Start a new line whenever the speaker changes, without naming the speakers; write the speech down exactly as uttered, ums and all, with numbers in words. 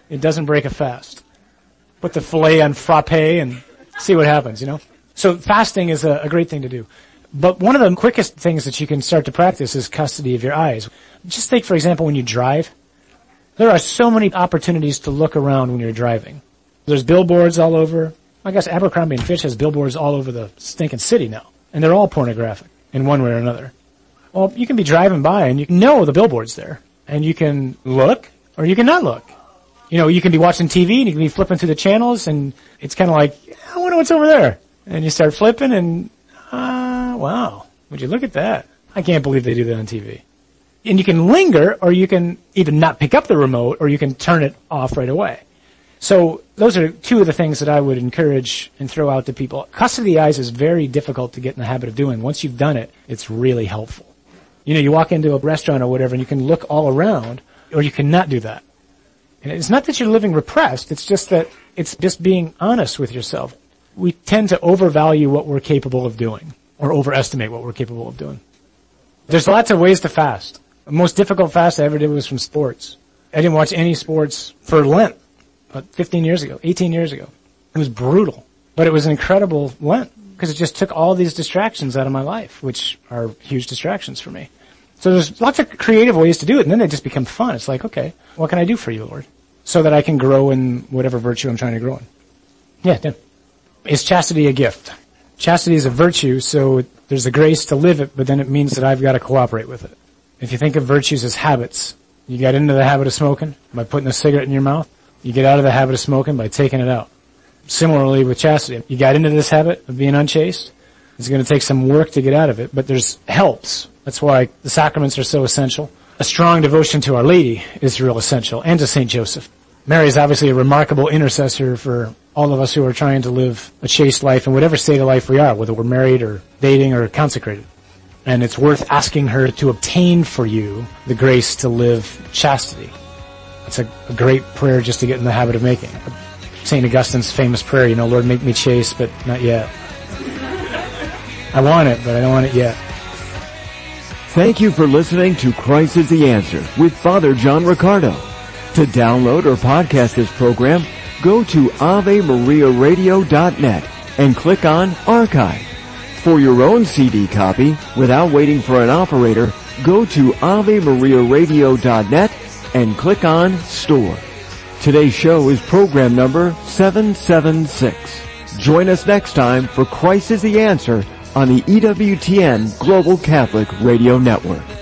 It doesn't break a fast. Put the filet on frappe and see what happens, you know? So fasting is a, a great thing to do. But one of the quickest things that you can start to practice is custody of your eyes. Just take, for example, when you drive. There are so many opportunities to look around when you're driving. There's billboards all over. I guess Abercrombie and Fitch has billboards all over the stinking city now. And they're all pornographic in one way or another. Well, you can be driving by and you know the billboard's there. And you can look or you can not look. You know, you can be watching T V and you can be flipping through the channels and it's kind of like, I wonder what's over there. And you start flipping and, ah, uh, wow, would you look at that? I can't believe they do that on T V. And you can linger or you can either not pick up the remote or you can turn it off right away. So those are two of the things that I would encourage and throw out to people. Custody of the eyes is very difficult to get in the habit of doing. Once you've done it, it's really helpful. You know, you walk into a restaurant or whatever and you can look all around or you cannot do that. And it's not that you're living repressed. It's just that it's just being honest with yourself. We tend to overvalue what we're capable of doing or overestimate what we're capable of doing. There's lots of ways to fast. The most difficult fast I ever did was from sports. I didn't watch any sports for Lent. About fifteen years ago, eighteen years ago. It was brutal. But it was an incredible Lent because it just took all these distractions out of my life, which are huge distractions for me. So there's lots of creative ways to do it, and then they just become fun. It's like, okay, what can I do for you, Lord? So that I can grow in whatever virtue I'm trying to grow in. Yeah, Dan. Is chastity a gift? Chastity is a virtue, so there's a grace to live it, but then it means that I've got to cooperate with it. If you think of virtues as habits, you got into the habit of smoking by putting a cigarette in your mouth. You get out of the habit of smoking by taking it out. Similarly with chastity, you got into this habit of being unchaste. It's going to take some work to get out of it, but there's helps. That's why the sacraments are so essential. A strong devotion to Our Lady is real essential, and to Saint Joseph. Mary is obviously a remarkable intercessor for all of us who are trying to live a chaste life in whatever state of life we are, whether we're married or dating or consecrated. And it's worth asking her to obtain for you the grace to live chastity. It's a, a great prayer just to get in the habit of making. Saint Augustine's famous prayer, you know, Lord, make me chaste, but not yet. I want it, but I don't want it yet.
Thank you for listening to Christ is the Answer with Father John Riccardo. To download or podcast this program, go to Ave Maria Radio dot net and click on Archive. For your own C D copy, without waiting for an operator, go to Ave Maria Radio dot net and click on Store. Today's show is program number seven seven six. Join us next time for Christ is the Answer on the E W T N Global Catholic Radio Network.